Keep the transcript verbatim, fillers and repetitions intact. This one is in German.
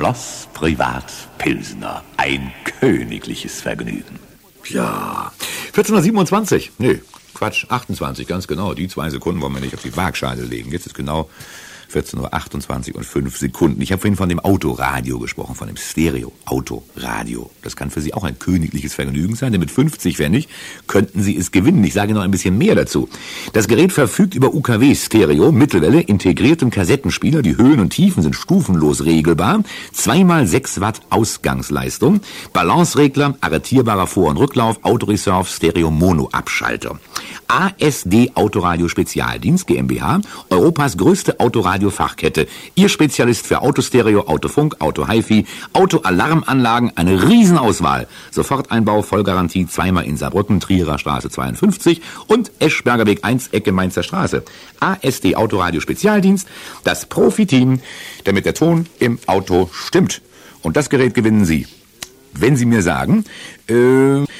Schloss Privat Pilsener. Ein königliches Vergnügen. Ja, vierzehnhundertsiebenundzwanzig. Nee, Quatsch, achtundzwanzig, ganz genau. Die zwei Sekunden wollen wir nicht auf die Waagschale legen. Jetzt ist genau vierzehn Uhr achtundzwanzig und fünf Sekunden. Ich habe vorhin von dem Autoradio gesprochen, von dem Stereo-Autoradio. Das kann für Sie auch ein königliches Vergnügen sein, denn mit fünfzig Pfennig könnten Sie es gewinnen. Ich sage noch ein bisschen mehr dazu. Das Gerät verfügt über U K W-Stereo, Mittelwelle, integriertem Kassettenspieler. Die Höhen und Tiefen sind stufenlos regelbar. zwei mal sechs Watt Ausgangsleistung. Balanceregler, arretierbarer Vor- und Rücklauf, Autoreserve, Stereo-Mono-Abschalter. A S D Autoradio Spezialdienst GmbH, Europas größte Autoradiofachkette. Ihr Spezialist für Autostereo, Autofunk, Auto-Hi-Fi, Autoalarmanlagen, eine Riesenauswahl. Soforteinbau, Vollgarantie, zweimal in Saarbrücken, Trierer Straße zweiundfünfzig und Eschberger Weg eins, Ecke Mainzer Straße. A S D Autoradio Spezialdienst, das Profiteam, damit der Ton im Auto stimmt. Und das Gerät gewinnen Sie, wenn Sie mir sagen, äh...